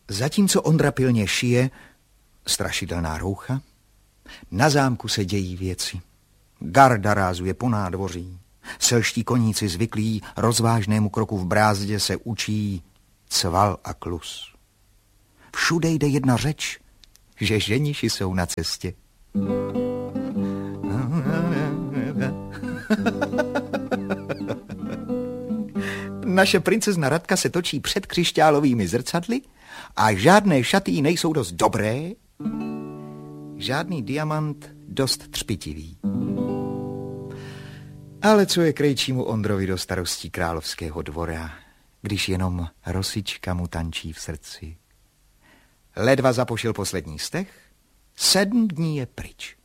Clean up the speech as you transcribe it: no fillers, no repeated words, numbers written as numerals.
Zatímco Ondra pilně šije, strašidelná roucha, na zámku se dějí věci. Garda rázuje po nádvoří. Selští koníci zvyklí rozvážnému kroku v brázdě se učí cval a klus. Všude jde jedna řeč, že ženiši jsou na cestě. Naše princezna Radka se točí před křišťálovými zrcadly a žádné šaty nejsou dost dobré, žádný diamant dost třpitivý. Ale co je krejčímu Ondrovi do starostí královského dvora, když jenom rosička mu tančí v srdci. Ledva zapošil poslední stech, 7 dní je pryč.